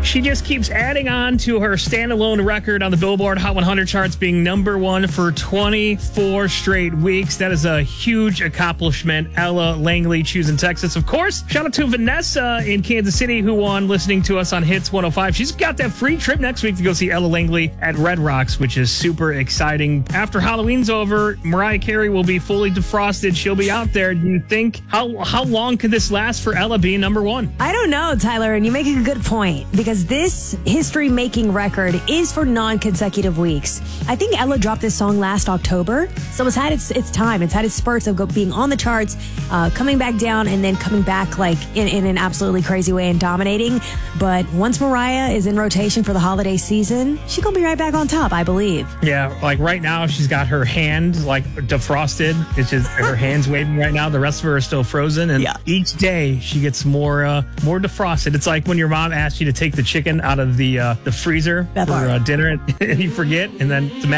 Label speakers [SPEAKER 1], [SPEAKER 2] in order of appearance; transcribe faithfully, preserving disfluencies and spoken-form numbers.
[SPEAKER 1] She just keeps adding on to her standalone record on the Billboard Hot one hundred charts, being number one for twenty-four straight weeks. That is a huge accomplishment. Ella Langley choosing Texas. Of course, shout out to Vanessa in Kansas City who won, listening to us on Hits one oh five. She's got that free trip next week to go see Ella Langley at Red Rocks, which is super exciting. After Halloween's over, Mariah Carey will be fully defrosted. She'll be out there. Do you think, how, how long could this last for Ella being number one?
[SPEAKER 2] I don't know, Tyler, and you make a good point, because this history-making record is for non-consecutive weeks. I think Ella dropped this song last October, so it's had its its time. It's had its spurts of go, being on the charts, uh, coming back down, and then coming back like in, in an absolutely crazy way and dominating. But once Mariah is in rotation for the holiday season, she's gonna be right back on top, I believe.
[SPEAKER 1] Yeah, like right now, she's got her hand like defrosted. It's just her hand's waving right now. The rest of her is still frozen, and
[SPEAKER 2] yeah.
[SPEAKER 1] each day she gets more uh, more defrosted. It's like when your mom asks you to take the chicken out of the uh, the freezer
[SPEAKER 2] That
[SPEAKER 1] for
[SPEAKER 2] part.
[SPEAKER 1] uh, dinner, and, and you forget, and then it's a